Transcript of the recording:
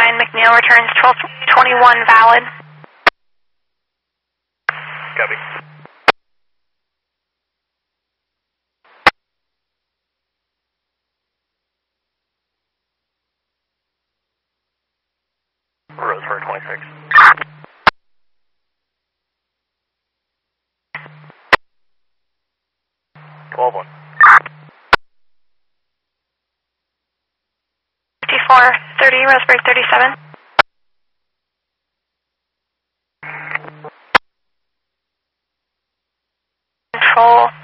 McNeil returns 1221 valid. Copy. Roseburg 26. 12-1. 5430, Roseburg 37. Control